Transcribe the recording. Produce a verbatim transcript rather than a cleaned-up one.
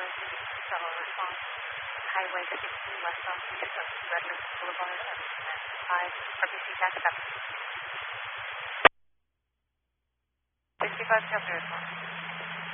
shuttle response. Highway sixty west southeast of Redlands Boulevard and five R B C taxi up. sixty-five Delta response.